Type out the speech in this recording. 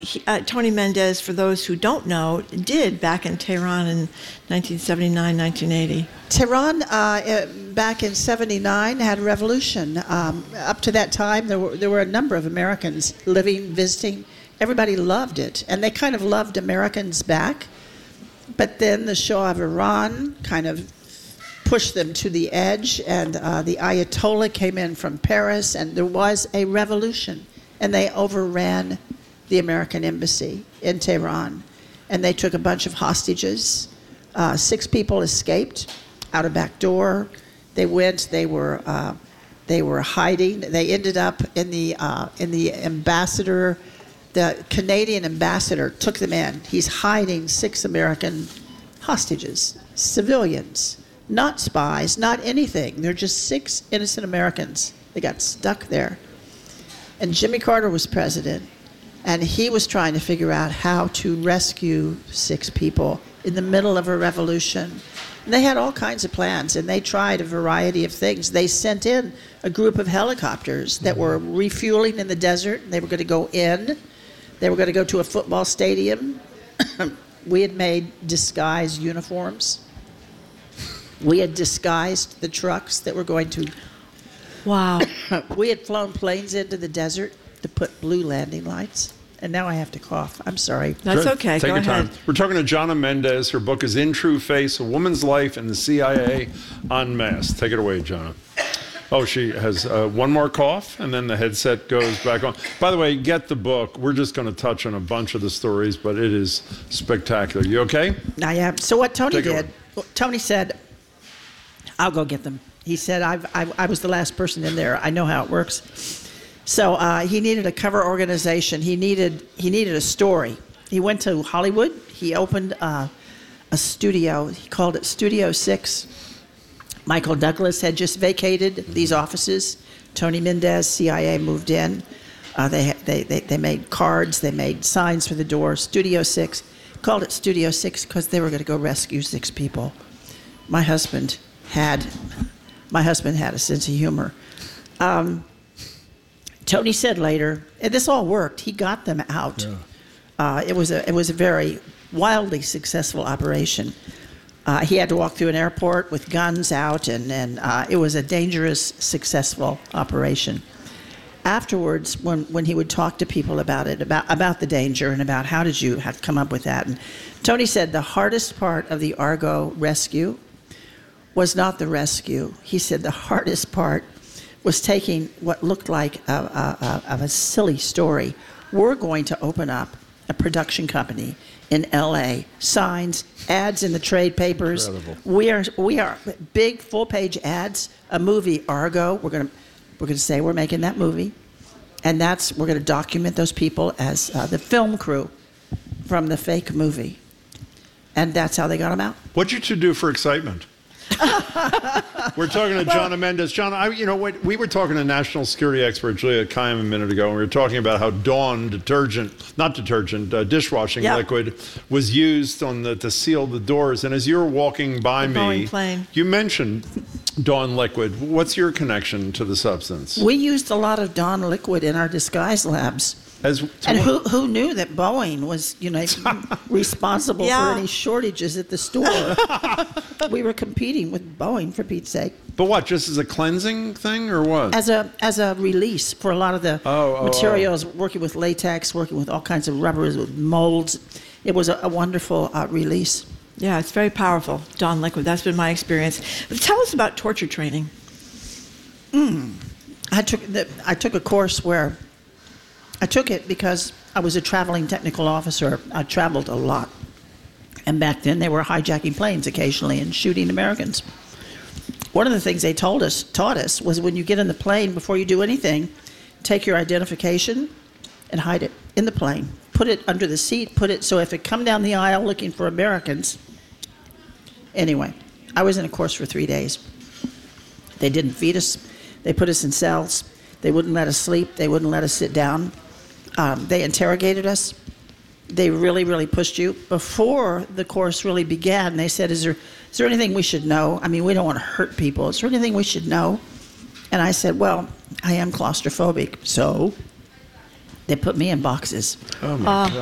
Tony Mendez, for those who don't know, did back in Tehran in 1979, 1980. Tehran, back in 79, had a revolution. Up to that time, there were a number of Americans living, visiting. Everybody loved it, and they kind of loved Americans back. But then the Shah of Iran kind of pushed them to the edge, and the Ayatollah came in from Paris, and there was a revolution, and they overran the American embassy in Tehran, and they took a bunch of hostages. 6 people escaped out a back door. They were hiding. They ended up in the ambassador. The Canadian ambassador took them in. He's hiding 6 American hostages, civilians, not spies, not anything. They're just 6 innocent Americans. They got stuck there. And Jimmy Carter was president, and he was trying to figure out how to rescue 6 people in the middle of a revolution. And they had all kinds of plans, and they tried a variety of things. They sent in a group of helicopters that were refueling in the desert, and they were going to go in. They were going to go to a football stadium. We had made disguised uniforms. We had disguised the trucks that were going to... Wow. We had flown planes into the desert to put blue landing lights. And now I have to cough. I'm sorry. That's okay. Take Go your ahead. time. We're talking to Jonna Mendez. Her book is In True Face, A Woman's Life in the CIA Unmasked. Take it away, Jonna. Oh, she has one more cough, and then the headset goes back on. By the way, get the book. We're just going to touch on a bunch of the stories, but it is spectacular. You okay? I am. So what Tony Take it did, Tony said, I'll go get them. He said, I was the last person in there. I know how it works. So he needed a cover organization. He needed a story. He went to Hollywood. He opened a studio. He called it Studio 6. Michael Douglas had just vacated these offices. Tony Mendez, CIA, moved in. They made cards. They made signs for the door. Studio 6. Called it Studio 6 because they were going to go rescue 6 people. My husband had a sense of humor. Tony said later, and this all worked. He got them out. Yeah. It was a very wildly successful operation. He had to walk through an airport with guns out, and it was a dangerous, successful operation. Afterwards, when he would talk to people about it, about the danger and about how did you have to come up with that, and Tony said the hardest part of the Argo rescue was not the rescue. He said the hardest part was taking what looked like a silly story. We're going to open up a production company in L.A. Signs, ads in the trade papers. Incredible. We are big full-page ads. A movie, Argo. We're going to say we're making that movie, and we're going to document those people as the film crew from the fake movie, and that's how they got them out. What'd you two do for excitement? We're talking to Jonna Mendez. Jonna, we were talking to national security expert Julia Kayyem a minute ago, and we were talking about how Dawn dishwashing liquid was used to seal the doors. And as you were walking by me, you mentioned Dawn liquid. What's your connection to the substance? We used a lot of Dawn liquid in our disguise labs. Who knew that Boeing was, responsible for any shortages at the store? We were competing with Boeing, for Pete's sake. But what? Just as a cleansing thing, or what? As a release for a lot of the materials, working with latex, working with all kinds of rubbers, with molds. It was a wonderful release. Yeah, it's very powerful, Dawn liquid. That's been my experience. But tell us about torture training. I took a course where. I took it because I was a traveling technical officer. I traveled a lot. And back then, they were hijacking planes occasionally and shooting Americans. One of the things they taught us, was when you get in the plane, before you do anything, take your identification and hide it in the plane. Put it under the seat, so if it come down the aisle looking for Americans. Anyway, I was in a course for 3 days. They didn't feed us. They put us in cells. They wouldn't let us sleep. They wouldn't let us sit down. They interrogated us. They really, really pushed you. Before the course really began, they said, is there anything we should know? I mean, we don't want to hurt people. Is there anything we should know? And I said, well, I am claustrophobic. So They put me in boxes. Oh my God.